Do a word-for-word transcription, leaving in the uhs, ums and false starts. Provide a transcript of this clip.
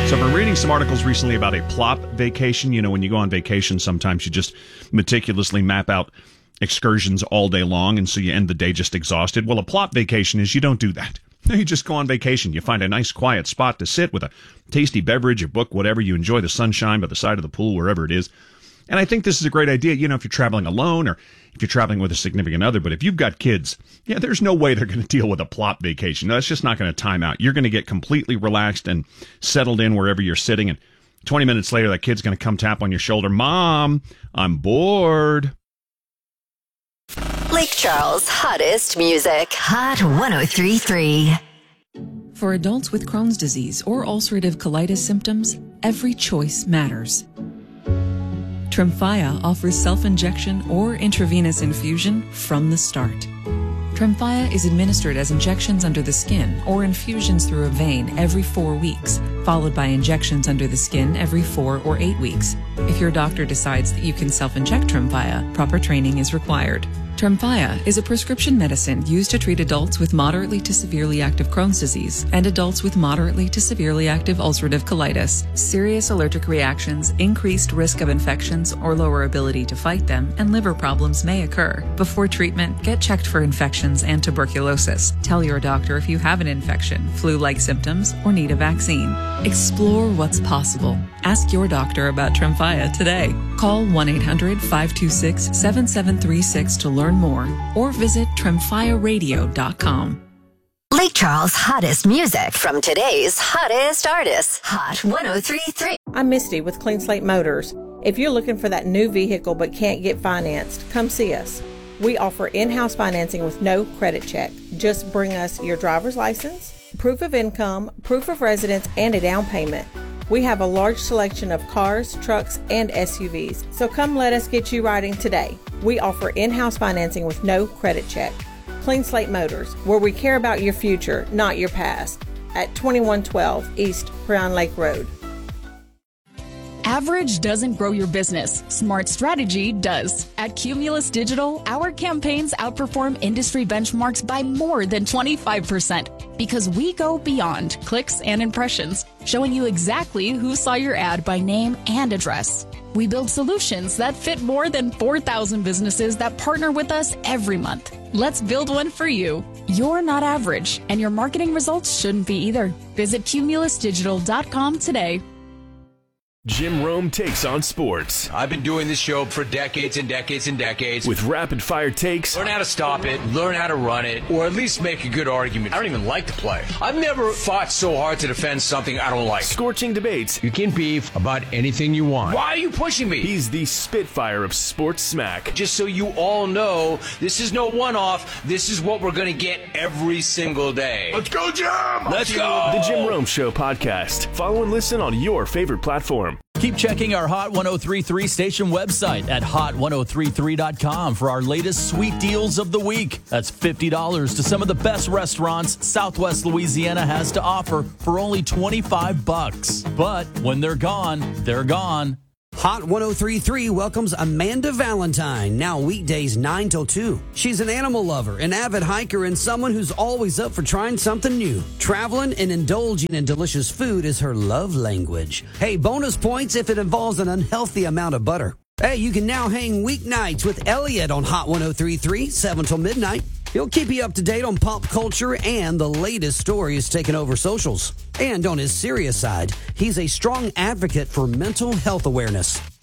So I've been reading some articles recently about a plop vacation. You know, when you go on vacation, sometimes you just meticulously map out excursions all day long, and so you end the day just exhausted. Well, a plop vacation is you don't do that. You just go on vacation. You find a nice quiet spot to sit with a tasty beverage, a book, whatever. You enjoy the sunshine by the side of the pool, wherever it is. And I think this is a great idea, you know, if you're traveling alone or if you're traveling with a significant other. But if you've got kids, yeah, there's no way they're going to deal with a plop vacation. No, that's just not going to time out. You're going to get completely relaxed and settled in wherever you're sitting. And twenty minutes later, that kid's going to come tap on your shoulder. Mom, I'm bored. Lake Charles' hottest music. Hot one oh three point three. For adults with Crohn's disease or ulcerative colitis symptoms, every choice matters. Tremfya offers self-injection or intravenous infusion from the start. Tremfya is administered as injections under the skin or infusions through a vein every four weeks, followed by injections under the skin every four or eight weeks. If your doctor decides that you can self-inject Tremfya, proper training is required. Tremfya is a prescription medicine used to treat adults with moderately to severely active Crohn's disease and adults with moderately to severely active ulcerative colitis. Serious allergic reactions, increased risk of infections or lower ability to fight them, and liver problems may occur. Before treatment, get checked for infections and tuberculosis. Tell your doctor if you have an infection, flu-like symptoms, or need a vaccine. Explore what's possible. Ask your doctor about Tremfya today. Call one eight hundred five two six seven seven three six to learn more, or visit tremfya radio dot com. Lake Charles' hottest music from today's hottest artists. Hot one oh three point three. I'm Misty with Clean Slate Motors. If you're looking for that new vehicle but can't get financed, come see us. We offer in-house financing with no credit check. Just bring us your driver's license, proof of income, proof of residence, and a down payment. We have a large selection of cars, trucks, and S U Vs, so come let us get you riding today. We offer in-house financing with no credit check. Clean Slate Motors, where we care about your future, not your past, at twenty-one twelve East Crown Lake Road. Average doesn't grow your business. Smart strategy does. At Cumulus Digital, our campaigns outperform industry benchmarks by more than twenty-five percent because we go beyond clicks and impressions, showing you exactly who saw your ad by name and address. We build solutions that fit more than four thousand businesses that partner with us every month. Let's build one for you. You're not average, and your marketing results shouldn't be either. Visit cumulus digital dot com today. Jim Rome takes on sports. I've been doing this show for decades and decades and decades. With rapid-fire takes. Learn how to stop it, learn how to run it, or at least make a good argument. I don't even like to play. I've never fought so hard to defend something I don't like. Scorching debates. You can beef about anything you want. Why are you pushing me? He's the Spitfire of sports smack. Just so you all know, this is no one-off. This is what we're going to get every single day. Let's go, Jim! Let's go! The Jim Rome Show podcast. Follow and listen on your favorite platform. Keep checking our Hot one oh three point three station website at hot one oh three three dot com for our latest sweet deals of the week. That's fifty dollars to some of the best restaurants Southwest Louisiana has to offer for only twenty-five bucks. But when they're gone, they're gone. Hot one oh three point three welcomes Amanda Valentine, now weekdays nine till two. She's an animal lover, an avid hiker, and someone who's always up for trying something new. Traveling and indulging in delicious food is her love language. Hey, bonus points if it involves an unhealthy amount of butter. Hey, you can now hang weeknights with Elliot on Hot one oh three point three, seven till midnight. He'll keep you up to date on pop culture and the latest stories taking over socials. And on his serious side, he's a strong advocate for mental health awareness.